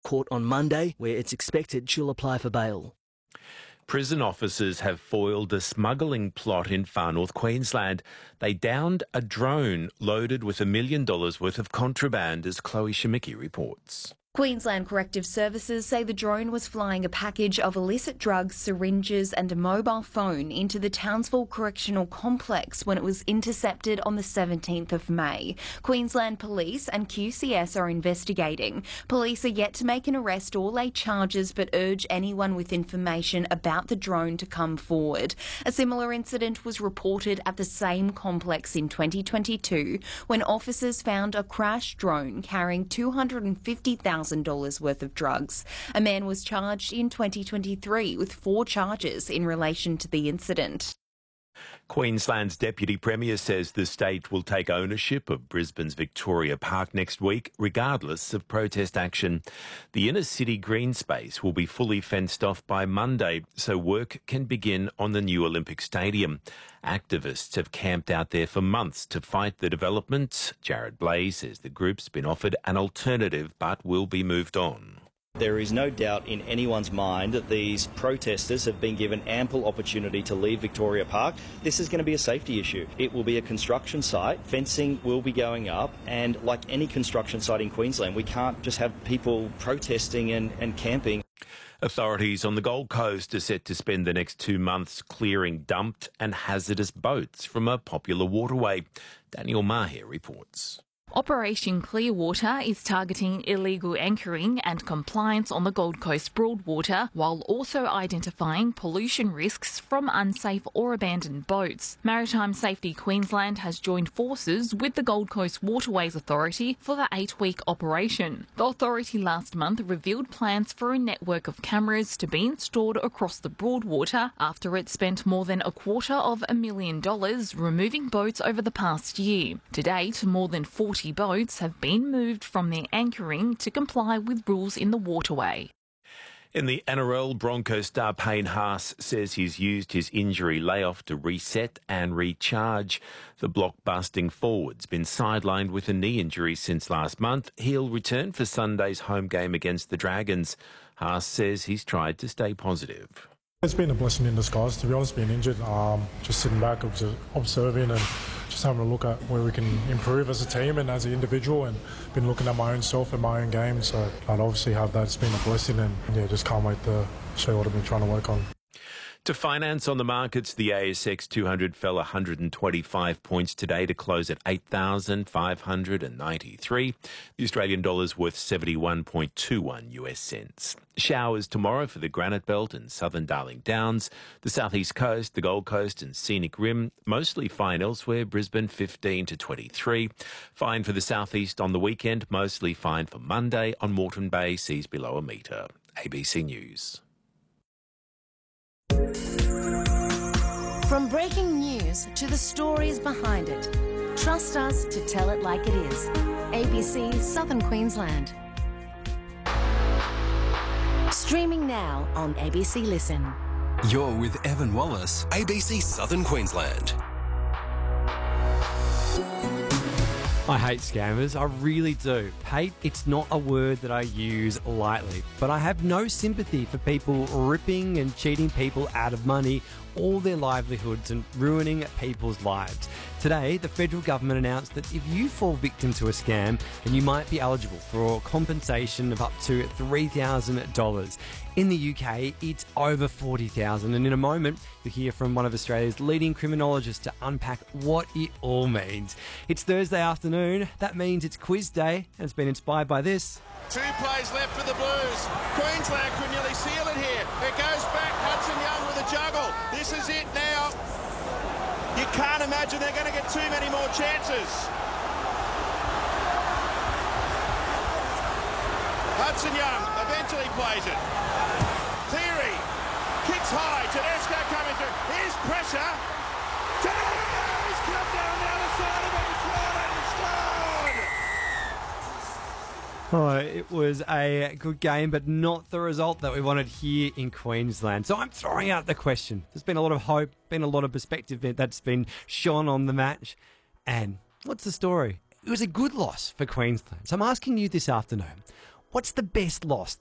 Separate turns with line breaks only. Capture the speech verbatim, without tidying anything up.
court on Monday, where it's expected she'll apply for bail.
Prison officers have foiled a smuggling plot in far north Queensland. They downed a drone loaded with a million dollars worth of contraband, as Chloe Shemicki reports.
Queensland Corrective Services say the drone was flying a package of illicit drugs, syringes and a mobile phone into the Townsville Correctional Complex when it was intercepted on the seventeenth of May. Queensland Police and Q C S are investigating. Police are yet to make an arrest or lay charges, but urge anyone with information about the drone to come forward. A similar incident was reported at the same complex in twenty twenty-two when officers found a crashed drone carrying two hundred fifty thousand dollars worth of drugs. A man was charged in twenty twenty-three with four charges in relation to the incident.
Queensland's Deputy Premier says the state will take ownership of Brisbane's Victoria Park next week, regardless of protest action. The inner city green space will be fully fenced off by Monday, so work can begin on the new Olympic Stadium. Activists have camped out there for months to fight the development. Jared Blay says the group's been offered an alternative but will be moved on.
There is no doubt in anyone's mind that these protesters have been given ample opportunity to leave Victoria Park. This is going to be a safety issue. It will be a construction site. Fencing will be going up, and like any construction site in Queensland, we can't just have people protesting and, and camping.
Authorities on the Gold Coast are set to spend the next two months clearing dumped and hazardous boats from a popular waterway. Daniel Maher reports.
Operation Clearwater is targeting illegal anchoring and compliance on the Gold Coast Broadwater, while also identifying pollution risks from unsafe or abandoned boats. Maritime Safety Queensland has joined forces with the Gold Coast Waterways Authority for the eight-week operation. The authority last month revealed plans for a network of cameras to be installed across the Broadwater after it spent more than a quarter of a million dollars removing boats over the past year. To date, more than forty boats have been moved from their anchoring to comply with rules in the waterway.
In the N R L, Broncos star Payne Haas says he's used his injury layoff to reset and recharge. The block-busting forward's been sidelined with a knee injury since last month. He'll return for Sunday's home game against the Dragons. Haas says he's tried to stay positive.
It's been a blessing in disguise, to be honest, being injured. Um, just sitting back, observe, observing and just having a look at where we can improve as a team and as an individual, and been looking at my own self and my own game. So I'd obviously have that. It's been a blessing, and yeah, just can't wait to show what I've been trying to work on.
To finance on the markets, the A S X two hundred fell one hundred twenty-five points today to close at eight thousand five hundred ninety-three. The Australian dollar's worth seventy-one point two one US cents. Showers tomorrow for the Granite Belt and Southern Darling Downs, the Southeast Coast, the Gold Coast and Scenic Rim. Mostly fine elsewhere, Brisbane fifteen to twenty-three. Fine for the Southeast on the weekend, mostly fine for Monday. On Moreton Bay, seas below a metre. A B C News.
From breaking news to the stories behind it, trust us to tell it like it is. A B C Southern Queensland. Streaming now on A B C Listen.
You're with Evan Wallace, A B C Southern Queensland.
I hate scammers, I really do. Hate, it's not a word that I use lightly, but I have no sympathy for people ripping and cheating people out of money, all their livelihoods and ruining people's lives. Today, the federal government announced that if you fall victim to a scam, then you might be eligible for compensation of up to three thousand dollars. In the U K, it's over forty thousand dollars, and in a moment, you'll hear from one of Australia's leading criminologists to unpack what it all means. It's Thursday afternoon, that means it's quiz day, and it's been inspired by this.
Two plays left for the Blues. Queensland could nearly seal it here. It goes back, Hudson Young with a juggle. This is it now. You can't imagine they're going to get too many more chances. Hudson Young eventually plays it. Theory kicks high. Tedesco coming through. Here's pressure. Tedesco's come down the other side of it.
Oh, it was a good game, but not the result that we wanted here in Queensland. So I'm throwing out the question. There's been a lot of hope, been a lot of perspective that's been shone on the match. And what's the story? It was a good loss for Queensland. So I'm asking you this afternoon, what's the best loss